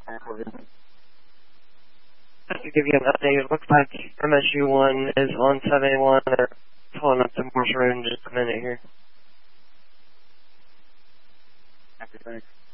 Just to give you an update, it looks like MSU-1 is on 781. They're pulling up to Morse Road in just a minute here. Okay, thanks.